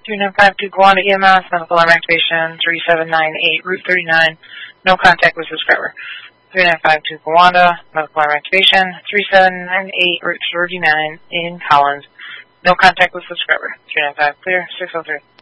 3952 Gowanda EMS, medical alarm activation 3798 Route 39, no contact with subscriber. 3952 Gowanda, medical alarm activation 3798 Route 39 in Collins, no contact with subscriber. 395 clear, 603.